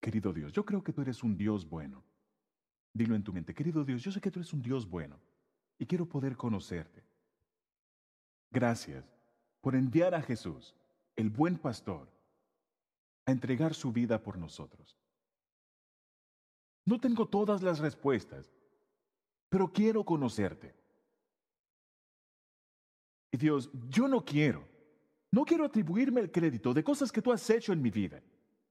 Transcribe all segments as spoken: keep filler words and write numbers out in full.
Querido Dios, yo creo que tú eres un Dios bueno. Dilo en tu mente, querido Dios, yo sé que tú eres un Dios bueno y quiero poder conocerte. Gracias por enviar a Jesús, el buen pastor, a entregar su vida por nosotros. No tengo todas las respuestas, pero quiero conocerte. Y Dios, yo no quiero, no quiero atribuirme el crédito de cosas que tú has hecho en mi vida.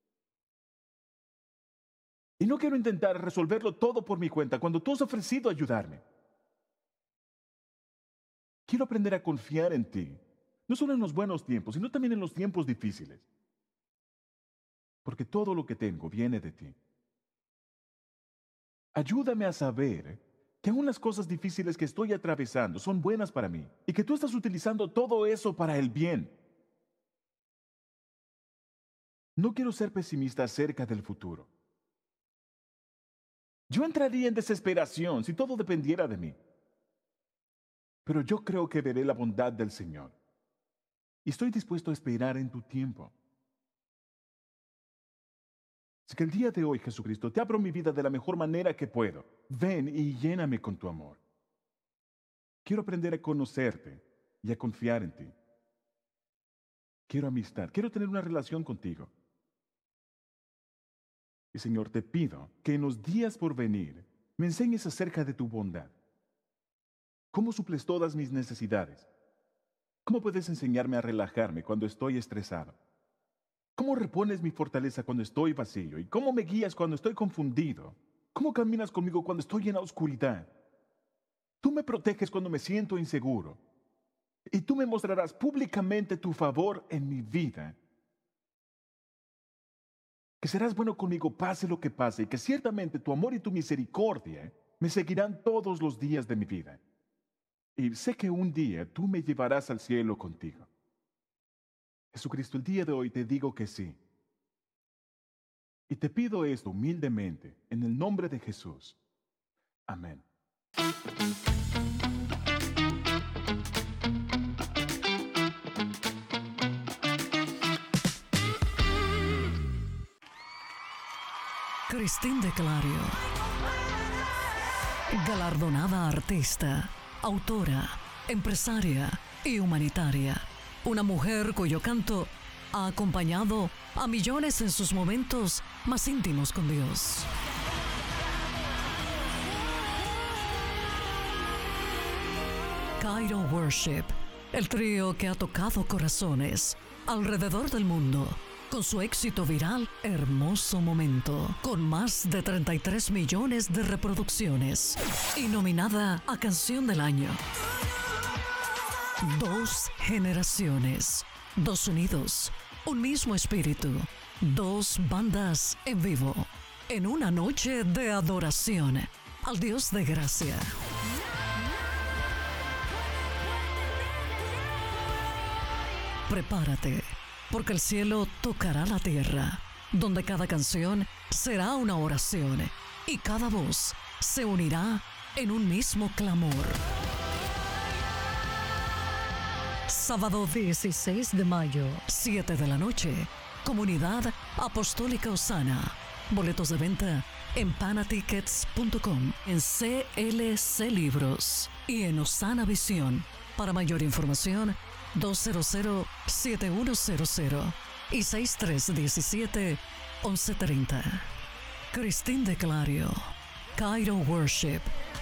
Y no quiero intentar resolverlo todo por mi cuenta cuando tú has ofrecido ayudarme. Quiero aprender a confiar en ti, no solo en los buenos tiempos, sino también en los tiempos difíciles. Porque todo lo que tengo viene de ti. Ayúdame a saber que aún las cosas difíciles que estoy atravesando son buenas para mí y que tú estás utilizando todo eso para el bien. No quiero ser pesimista acerca del futuro. Yo entraría en desesperación si todo dependiera de mí. Pero yo creo que veré la bondad del Señor. Y estoy dispuesto a esperar en tu tiempo. Así que el día de hoy, Jesucristo, te abro mi vida de la mejor manera que puedo. Ven y lléname con tu amor. Quiero aprender a conocerte y a confiar en ti. Quiero amistad, quiero tener una relación contigo. Y Señor, te pido que en los días por venir me enseñes acerca de tu bondad. ¿Cómo suples todas mis necesidades? ¿Cómo puedes enseñarme a relajarme cuando estoy estresado? ¿Cómo repones mi fortaleza cuando estoy vacío? ¿Y cómo me guías cuando estoy confundido? ¿Cómo caminas conmigo cuando estoy en la oscuridad? Tú me proteges cuando me siento inseguro. Y tú me mostrarás públicamente tu favor en mi vida. Que serás bueno conmigo pase lo que pase y que ciertamente tu amor y tu misericordia me seguirán todos los días de mi vida. Y sé que un día tú me llevarás al cielo contigo. Jesucristo, el día de hoy te digo que sí. Y te pido esto humildemente, en el nombre de Jesús. Amén. Cristín de Clario, galardonada artista, autora, empresaria y humanitaria. Una mujer cuyo canto ha acompañado a millones en sus momentos más íntimos con Dios. Cairo Worship, el trío que ha tocado corazones alrededor del mundo con su éxito viral Hermoso Momento, con más de treinta y tres millones de reproducciones y nominada a Canción del Año. Dos generaciones, dos unidos, un mismo espíritu, dos bandas en vivo, en una noche de adoración al Dios de gracia. Prepárate, porque el cielo tocará la tierra, donde cada canción será una oración y cada voz se unirá en un mismo clamor. Sábado dieciséis de mayo, siete de la noche, Comunidad Apostólica Osana. Boletos de venta en panatickets punto com, en C L C Libros y en Osana Visión. Para mayor información, dos cero cero, siete uno cero cero y seis tres uno siete, once treinta. Cristín de Clario, Cairo Worship.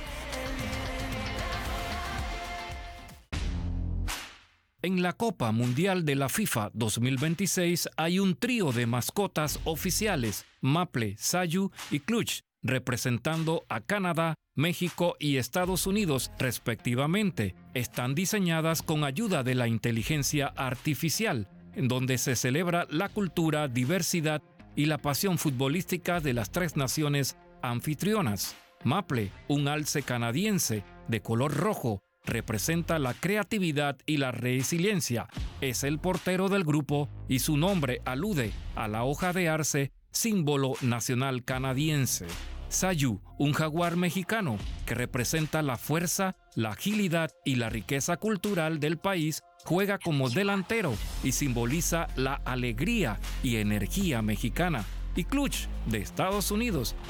En la Copa Mundial de la FIFA dos mil veintiséis hay un trío de mascotas oficiales, Maple, Sayu y Clutch, representando a Canadá, México y Estados Unidos respectivamente. Están diseñadas con ayuda de la inteligencia artificial, en donde se celebra la cultura, diversidad y la pasión futbolística de las tres naciones anfitrionas. Maple, un alce canadiense de color rojo, representa la creatividad y la resiliencia. Es el portero del grupo y su nombre alude a la hoja de arce, símbolo nacional canadiense. Sayu, un jaguar mexicano que representa la fuerza, la agilidad y la riqueza cultural del país, juega como delantero y simboliza la alegría y energía mexicana. y Clutch de Estados Unidos